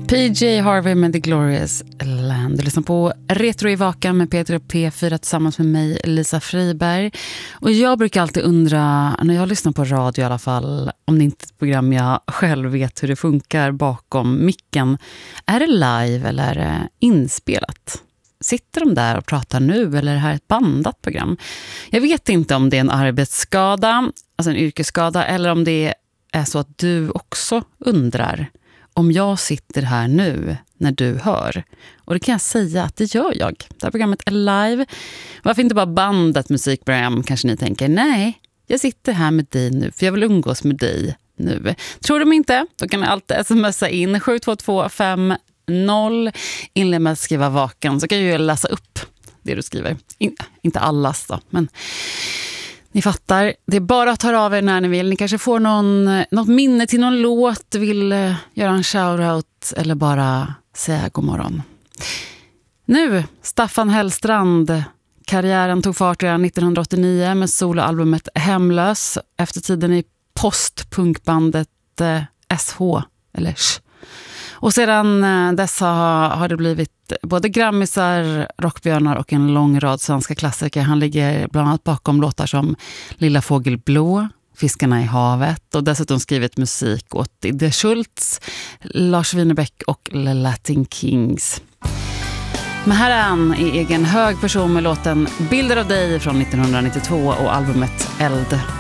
PJ Harvey med The Glorious Land. Du lyssnar på Retro i Vakan med Peter och P4 tillsammans med mig, Lisa Friberg. Och jag brukar alltid undra, när jag lyssnar på radio i alla fall, om det inte är ett program jag själv vet hur det funkar bakom micken. Är det live eller är det inspelat? Sitter de där och pratar nu eller är det här ett bandat program? Jag vet inte om det är en arbetsskada, alltså en yrkesskada, eller om det är så att du också undrar om jag sitter här nu när du hör. Och det kan jag säga att det gör jag. Det här programmet är live. Varför inte bara bandat musikprogram, kanske ni tänker. Nej, jag sitter här med dig nu för jag vill umgås med dig nu. Tror de inte? Då kan ni alltid smsa in 72250. Inled med att skriva vakan så kan jag ju läsa upp det du skriver. Inte allas då, men ni fattar. Det är bara att ta av er när ni vill. Ni kanske får något minne till någon låt, vill göra en shoutout eller bara säga god morgon. Nu, Staffan Hellstrand. Karriären tog fart redan 1989 med soloalbumet Hemlös. Efter tiden i postpunkbandet SH eller SH. Och sedan dess har det blivit både grammisar, rockbjörnar och en lång rad svenska klassiker. Han ligger bland annat bakom låtar som Lilla Fågel Blå, Fiskarna i havet och dessutom skrivit musik åt Idde Schultz, Lars Winnerbäck och The Latin Kings. Men här är han i egen hög person med låten Bilder av dig från 1992 och albumet Eld.